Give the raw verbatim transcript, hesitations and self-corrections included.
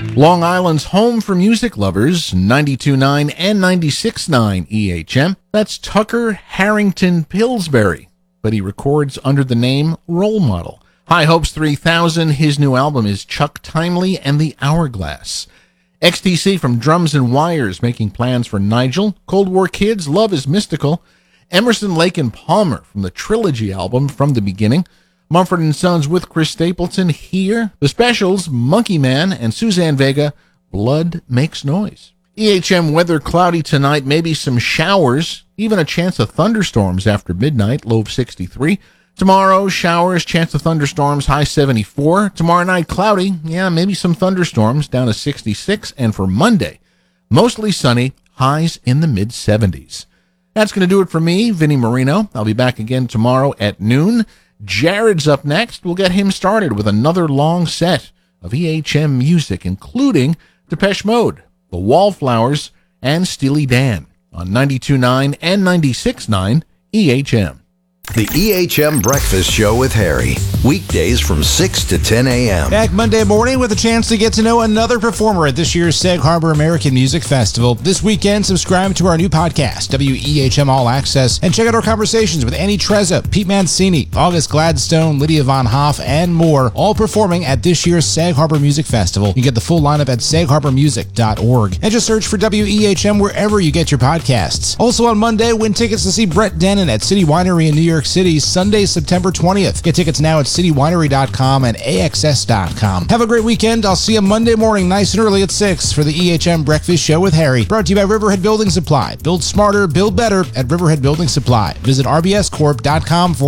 Long Island's home for music lovers, ninety-two point nine and ninety-six point nine E H M. That's Tucker Harrington Pillsbury, but he records under the name Role Model. High Hopes three thousand, his new album is Chuck Timely and the Hourglass. X T C from Drums and Wires, making plans for Nigel. Cold War Kids, Love is Mystical. Emerson, Lake and Palmer from the Trilogy album From the Beginning. Mumford and Sons with Chris Stapleton, Here. The Specials, Monkey Man and Suzanne Vega, Blood Makes Noise. E H M weather cloudy tonight, maybe some showers, even a chance of thunderstorms after midnight, low of sixty-three. Tomorrow, showers, chance of thunderstorms, high seventy-four. Tomorrow night, cloudy, yeah, maybe some thunderstorms, down to sixty-six. And for Monday, mostly sunny, highs in the mid-seventies. That's going to do it for me, Vinnie Marino. I'll be back again tomorrow at noon. Jared's up next. We'll get him started with another long set of E H M music, including Depeche Mode, The Wallflowers, and Steely Dan on ninety-two point nine and ninety-six point nine E H M. The E H M Breakfast Show with Harry. Weekdays from six to ten a.m. Back Monday morning with a chance to get to know another performer at this year's Sag Harbor American Music Festival. This weekend, subscribe to our new podcast, W E H M All Access, and check out our conversations with Annie Trezza, Pete Mancini, August Gladstone, Lydia Von Hoff, and more, all performing at this year's Sag Harbor Music Festival. You can get the full lineup at sag harbor music dot org. And just search for W E H M wherever you get your podcasts. Also on Monday, win tickets to see Brett Dennen at City Winery in New York City, Sunday, September twentieth. Get tickets now at city winery dot com and A X S dot com. Have a great weekend. I'll see you Monday morning nice and early at six for the E H M Breakfast Show with Harry. Brought to you by Riverhead Building Supply. Build smarter, build better at Riverhead Building Supply. Visit r b s corp dot com for